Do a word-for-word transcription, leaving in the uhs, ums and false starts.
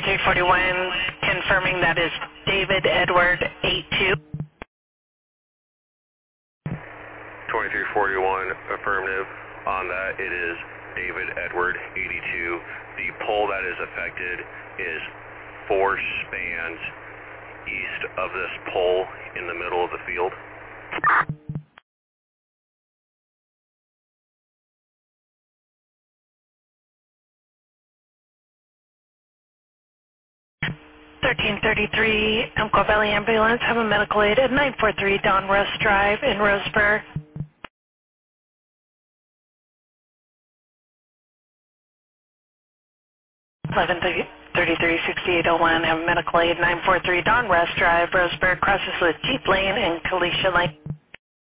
twenty-three forty-one, confirming that is David Edward eighty-two. twenty-three forty-one, affirmative. On that, it is David Edward eighty-two. The pole that is affected is four spans east of this pole in the middle of the field. thirteen thirty-three, Umpqua Valley Ambulance, have a medical aid at nine forty-three Don Russ Drive in Roseburg. eleven thirty-three sixty-eight oh one, have a medical aid nine forty-three Don Russ Drive, Roseburg, crosses with Jeep Lane and Kalisha Lane.